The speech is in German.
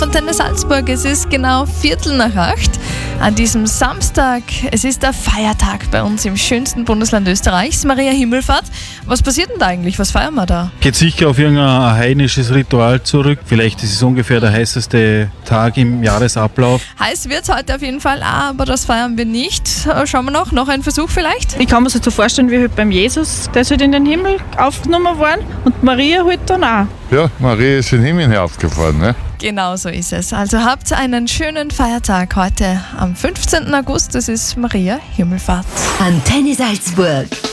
Antenne Salzburg. Es ist genau 7:45 an diesem Samstag. Es ist der Feiertag bei uns im schönsten Bundesland Österreichs, Maria Himmelfahrt. Was passiert denn da eigentlich? Was feiern wir da? Geht sicher auf irgendein heidnisches Ritual zurück. Vielleicht ist es ungefähr der heißeste Tag im Jahresablauf. Heiß wird es heute auf jeden Fall, aber das feiern wir nicht. Schauen wir noch ein Versuch vielleicht? Ich kann mir das so vorstellen wie halt beim Jesus, der ist halt in den Himmel aufgenommen worden und Maria halt dann auch. Ja, Maria ist in den Himmel hinaufgefahren, ne? Genau so ist es. Also habt einen schönen Feiertag heute am 15. August. Das ist Maria Himmelfahrt. Antenne Salzburg.